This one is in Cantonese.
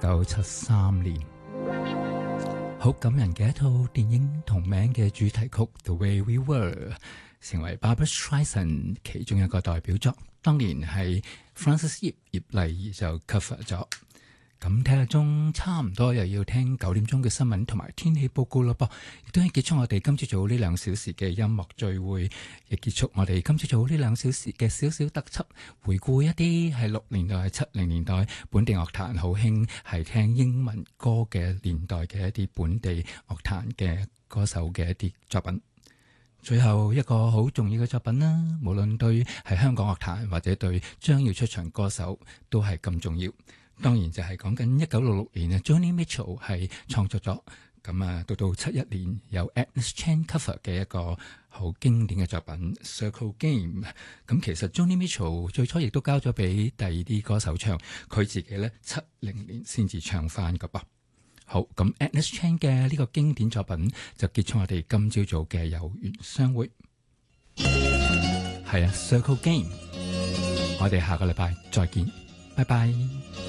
1973年，好感人嘅一套電影同名嘅主題曲《The Way We Were》，成為 Barbra Streisand 其中一個代表作。當年係 Frances 葉麗儀就 cover 咗。咁睇下鐘，差唔多又要聽9點鐘嘅新聞同埋天氣報告咯噃，亦都係結束我哋今朝早呢2小時嘅音樂聚會，亦結束我哋今朝早呢2小時嘅小小特輯，回顧一啲係60年代、70年代本地樂壇好興係聽英文歌嘅年代嘅一啲本地樂壇嘅歌手嘅一啲作品。最後一個好重要嘅作品啦，無論對係香港樂壇或者對將要出場歌手都係咁重要。當然就係講緊1966年啊 Joni Mitchell 係創作咗，咁啊到71年有 Agnes Chan cover 嘅一個好經典嘅作品 Circle Game。 咁其實 Joni Mitchell 最初亦都交咗俾第二啲歌手唱，佢自己咧70年先至唱翻噶噃。好，咁 Agnes Chan 嘅呢個經典作品就結束我哋今朝早嘅有緣相會。係啊 Circle Game， 我哋下個禮拜再見，拜拜。